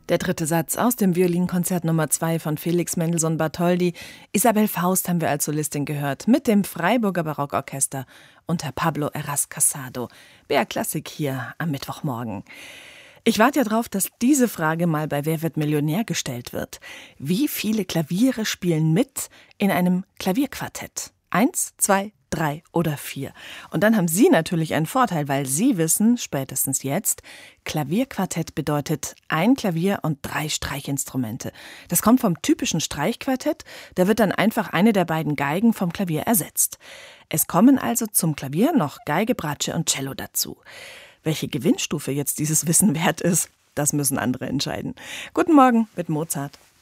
Der dritte Satz aus dem Violinkonzert Nummer 2 von Felix Mendelssohn Bartholdy. Isabel Faust haben wir als Solistin gehört, mit dem Freiburger Barockorchester unter Pablo Heras Casado. BR Klassik hier am Mittwochmorgen. Ich warte ja drauf, dass diese Frage mal bei Wer wird Millionär gestellt wird. Wie viele Klaviere spielen mit in einem Klavierquartett? 1, 2, 3 oder 4. Und dann haben Sie natürlich einen Vorteil, weil Sie wissen, spätestens jetzt, Klavierquartett bedeutet ein Klavier und 3 Streichinstrumente. Das kommt vom typischen Streichquartett, da wird dann einfach eine der beiden Geigen vom Klavier ersetzt. Es kommen also zum Klavier noch Geige, Bratsche und Cello dazu. Welche Gewinnstufe jetzt dieses Wissen wert ist, das müssen andere entscheiden. Guten Morgen mit Mozart.